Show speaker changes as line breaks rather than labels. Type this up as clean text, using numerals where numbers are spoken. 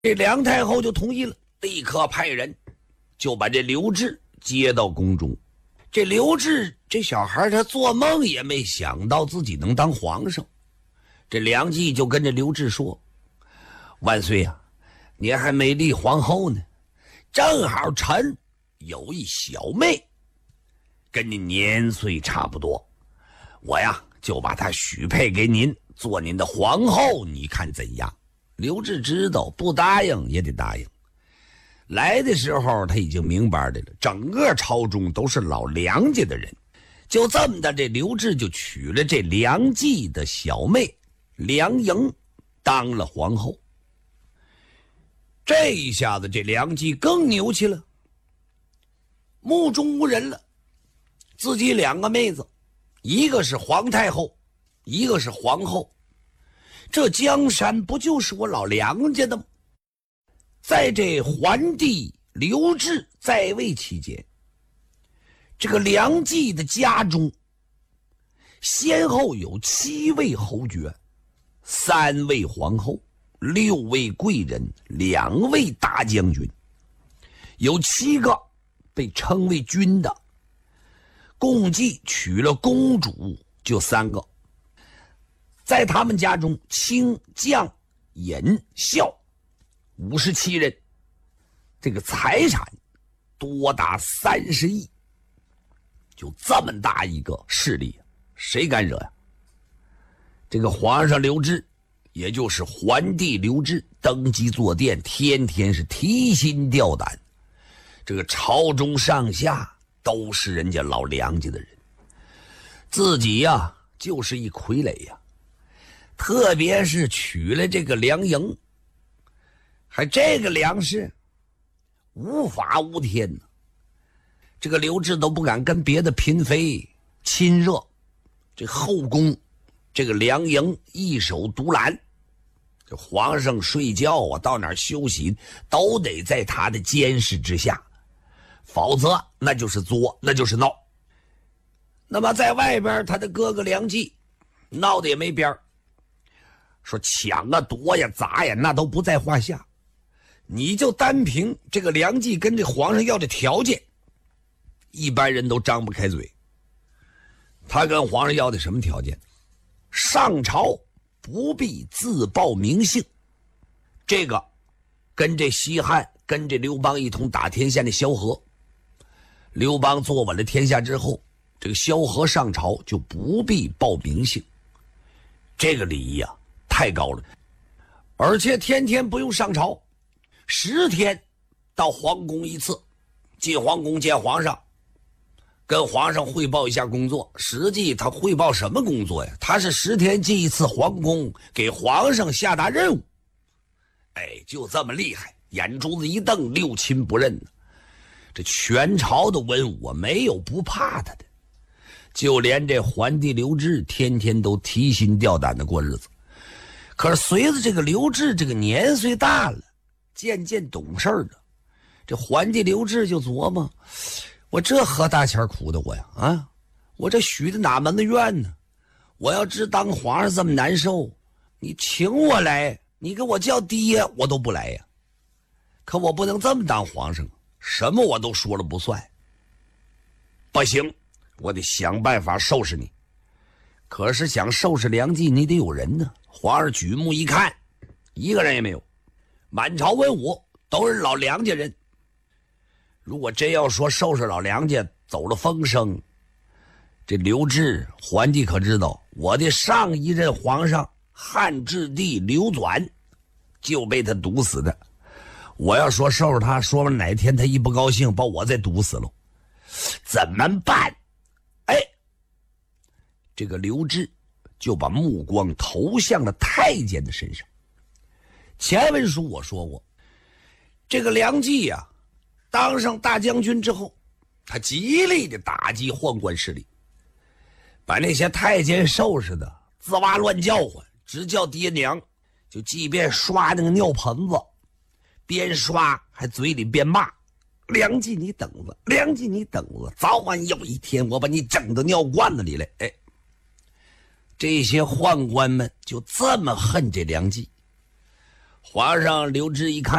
这梁太后就同意了，立刻派人就把这刘志接到宫中。这刘志这小孩他做梦也没想到自己能当皇上。这梁冀就跟着刘志说：万岁啊，您还没立皇后呢，正好臣有一小妹跟您年岁差不多，我呀就把她许配给您做您的皇后，你看怎样？刘志知道不答应也得答应。来的时候他已经明白的了，整个朝中都是老梁家的人。就这么的，这刘志就娶了这梁冀的小妹梁莹当了皇后。这一下子这梁冀更牛气了，目中无人了，自己两个妹子，一个是皇太后，一个是皇后，这江山不就是我老梁家的吗？在这桓帝刘志在位期间，这个梁冀的家中先后有7位侯爵，3位皇后，6位贵人，2位大将军，有7个被称为君的，共计娶了公主就3个。在他们家中，卿将尹孝57人，这个财产多达30亿。就这么大一个势力，谁敢惹呀？这个皇上刘志，也就是桓帝刘志登基坐殿，天天是提心吊胆。这个朝中上下都是人家老梁家的人，自己呀就是一傀儡呀。特别是娶了这个梁莹，还这个梁氏无法无天呢。这个刘志都不敢跟别的嫔妃亲热，这后宫这个梁莹一手独揽，这皇上睡觉啊，到哪儿休息都得在他的监视之下，否则那就是作，那就是闹。那么在外边，他的哥哥梁冀闹得也没边儿，说抢啊夺呀砸呀那都不在话下。你就单凭这个梁冀跟这皇上要的条件，一般人都张不开嘴。他跟皇上要的什么条件？上朝不必自报名姓。这个跟这西汉跟这刘邦一同打天下的萧何，刘邦坐稳了天下之后，这个萧何上朝就不必报名姓。这个礼仪啊太高了，而且天天不用上朝，10天到皇宫一次，进皇宫见皇上，跟皇上汇报一下工作。实际他汇报什么工作呀？他是10天进一次皇宫，给皇上下达任务。哎，就这么厉害，眼珠子一瞪，六亲不认呢。这全朝的文武啊，没有不怕他的，就连这桓帝刘志天天都提心吊胆的过日子。可是随着这个刘志这个年岁大了，渐渐懂事了，这桓帝刘志就琢磨，我这何大钱苦的我呀啊！我这许的哪门子愿呢？我要知当皇上这么难受，你请我来，你给我叫爹我都不来呀。可我不能这么当皇上，什么我都说了不算。不行，我得想办法收拾你。可是想收拾梁冀，你得有人呢。皇上举目一看，一个人也没有，满朝文武都是老梁家人。如果真要说收拾老梁家走了风声，这刘志桓帝可知道，我的上一任皇上汉质帝刘纂就被他毒死的。我要说收拾他，说完哪天他一不高兴把我再毒死了，怎么办？哎，这个刘志就把目光投向了太监的身上。前文书我说过，这个梁冀呀，当上大将军之后，他极力的打击宦官势力，把那些太监收拾的吱哇乱叫唤，直叫爹娘。就即便刷那个尿盆子，边刷还嘴里边骂：梁冀你等着，梁冀你等着，早晚有一天我把你整到尿罐子里来。哎，这些宦官们就这么恨这梁冀。 皇上刘志一看。